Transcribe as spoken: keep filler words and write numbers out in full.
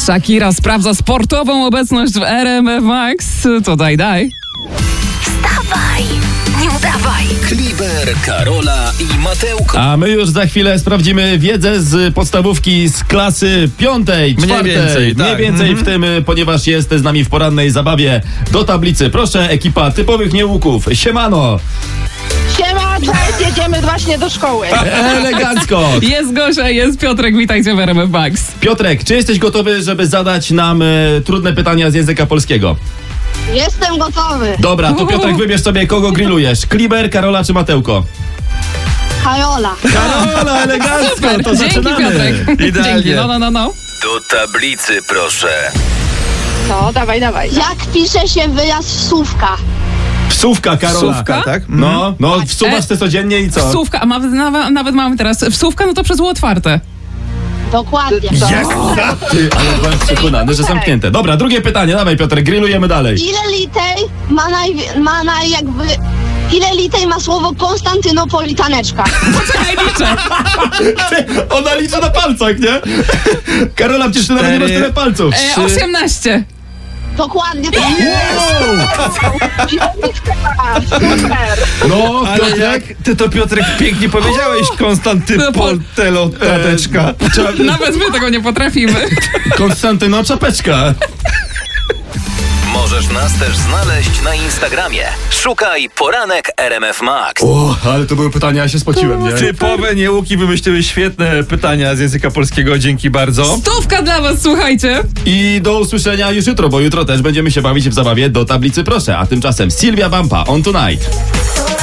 Shakira sprawdza sportową obecność w R M F Max. To daj, daj. Wstawaj, nie udawaj. Kliber, Karola i Mateuko. A my już za chwilę sprawdzimy wiedzę z podstawówki z klasy piątej, Mniej czwartej. więcej, tak. Mniej więcej Mhm. w tym, ponieważ jest z nami w porannej zabawie do tablicy. Proszę, ekipa typowych nieuków. Siemano! Siema, cześć, jedziemy właśnie do szkoły. Elegancko! Jest Gosia, jest Piotrek, witajcie w R M F Max. Piotrek, czy jesteś gotowy, żeby zadać nam e, trudne pytania z języka polskiego? Jestem gotowy. Dobra, to Piotrek, wybierz sobie, kogo grillujesz. Kliber, Karola czy Matełko? Karola. Karola, elegancko, Super, to dzięki zaczynamy. Piotrek. Idealnie. Dzięki, no, no, no, no. Do tablicy, proszę. No, dawaj, dawaj. Jak pisze się wyraz wsówka? Wsówka, Karola. Wsówka, tak? No, no, wsuwasz E, te codziennie i co? Wsówka, a nawet, nawet, nawet mamy teraz wsówka, no to przez U otwarte. Dokładnie. Jak ty, ale byłem przekonany, że zamknięte. Dobra, drugie pytanie, dawaj Piotr, grillujemy dalej. Ile litej ma, naj, ma naj, jakby... Ile litej ma słowo Konstantynopolitaneczka? Poczekaj, liczę. Ty, ona liczy na palcach, nie? Karola, przecież ty nawet nie masz tyle palców. E, osiemnaście. Dokładnie tak. Super. No, Ale Piotrek, jak ty to, Piotrek, pięknie powiedziałeś, Konstanty No po- Poltelo, tateczka. Nawet my tego nie potrafimy. Konstantyno, czapeczka. Możesz nas też znaleźć na Instagramie. Szukaj Poranek R M F Max. O, ale to były pytania, ja się spociłem, nie? Typowe nieuki wymyśliły świetne pytania z języka polskiego, dzięki bardzo. Stówka dla was, słuchajcie. I do usłyszenia już jutro, bo jutro też będziemy się bawić w zabawie do tablicy proszę. A tymczasem Sylwia Bampa, On Tonight.